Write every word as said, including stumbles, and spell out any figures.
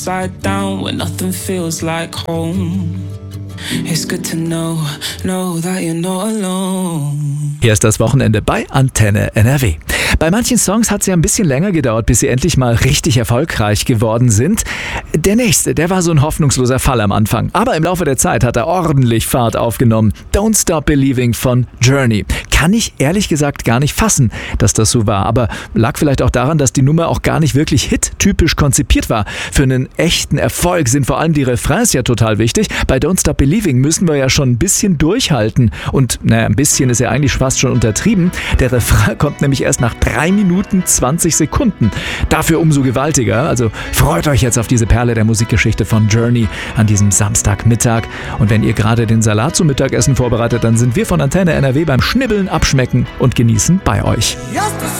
Side down when nothing feels like home. It's good to know, know that you're not alone. Hier ist das Wochenende bei Antenne N R W. Bei manchen Songs hat es ja ein bisschen länger gedauert, bis sie endlich mal richtig erfolgreich geworden sind. Der nächste, der war so ein hoffnungsloser Fall am Anfang. Aber im Laufe der Zeit hat er ordentlich Fahrt aufgenommen. Don't Stop Believing von Journey. Kann ich ehrlich gesagt gar nicht fassen, dass das so war. Aber lag vielleicht auch daran, dass die Nummer auch gar nicht wirklich hit-typisch konzipiert war. Für einen echten Erfolg sind vor allem die Refrains ja total wichtig. Bei Don't Stop Believing müssen wir ja schon ein bisschen durchhalten. Und naja, ein bisschen ist ja eigentlich fast schon untertrieben. Der Refrain kommt nämlich erst nach drei Minuten zwanzig Sekunden. Dafür umso gewaltiger. Also freut euch jetzt auf diese Perle der Musikgeschichte von Journey an diesem Samstagmittag. Und wenn ihr gerade den Salat zum Mittagessen vorbereitet, dann sind wir von Antenne N R W beim Schnibbeln, Abschmecken und Genießen bei euch.